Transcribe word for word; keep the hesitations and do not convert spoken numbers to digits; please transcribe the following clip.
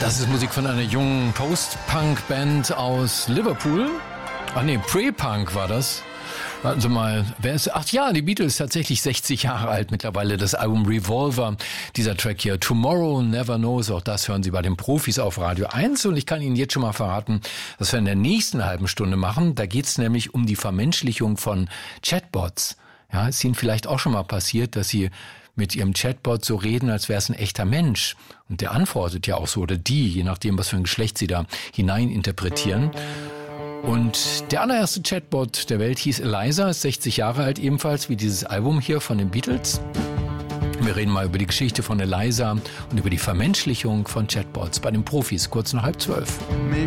Das ist Musik von einer jungen Post-Punk-Band aus Liverpool. Ach nee, Pre-Punk war das. Warten Sie mal, wer ist... Ach ja, die Beatles, tatsächlich sechzig Jahre alt mittlerweile. Das Album Revolver, dieser Track hier, Tomorrow Never Knows, auch das hören Sie bei den Profis auf Radio eins. Und ich kann Ihnen jetzt schon mal verraten, was wir in der nächsten halben Stunde machen. Da geht es nämlich um die Vermenschlichung von Chatbots. Ja, ist Ihnen vielleicht auch schon mal passiert, dass Sie mit Ihrem Chatbot so reden, als wäre es ein echter Mensch. Und der antwortet ja auch so, oder die, je nachdem, was für ein Geschlecht Sie da hineininterpretieren. Und der allererste Chatbot der Welt hieß Eliza, ist sechzig Jahre alt ebenfalls, wie dieses Album hier von den Beatles. Wir reden mal über die Geschichte von Eliza und über die Vermenschlichung von Chatbots bei den Profis, kurz nach halb zwölf.